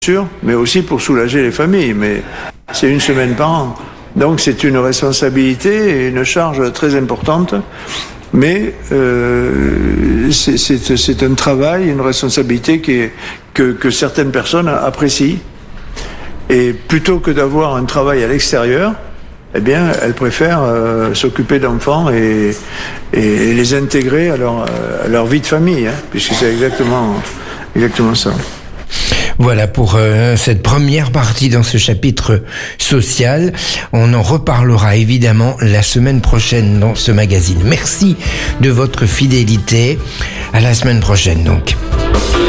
sûr, mais aussi pour soulager les familles. Mais c'est 1 semaine par an. Donc c'est une responsabilité et une charge très importante. Mais c'est un travail, une responsabilité que certaines personnes apprécient. Et plutôt que d'avoir un travail à l'extérieur, eh bien, elles préfèrent s'occuper d'enfants et les intégrer à leur vie de famille, puisque c'est exactement ça. Voilà pour cette première partie dans ce chapitre social. On en reparlera évidemment la semaine prochaine dans ce magazine. Merci de votre fidélité. À la semaine prochaine donc.